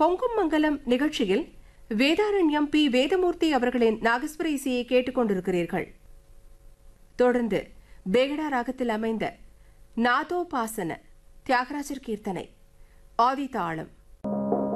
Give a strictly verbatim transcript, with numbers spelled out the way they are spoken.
பொங்கும் மங்கலம் நிகழ்ச்சியில் வேதாரண்யம் பி வேதமூர்த்தி அவர்களின் நாகஸ்வர இசையை கேட்டுக்கொண்டிருக்கிறீர்கள். தொடர்ந்து பேகடா ராகத்தில் அமைந்த நாதோபாசன தியாகராஜர் கீர்த்தனை ஆதி தாளம்.